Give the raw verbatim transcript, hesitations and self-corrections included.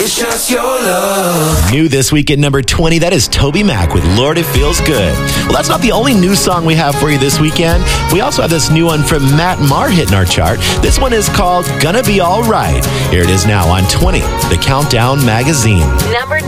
Just your love. New this week at number twenty, that is Toby Mac with Lord It Feels Good. Well, that's not the only new song we have for you this weekend. We also have this new one from Matt Maher hitting our chart. This one is called Gonna Be Alright. Here it is now on twenty, the Countdown Magazine. Number